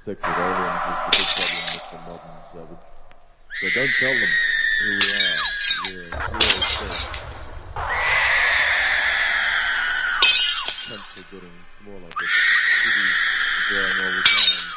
6 with aliens is the big problem with the modern 7. So don't tell them who we are. We're 06.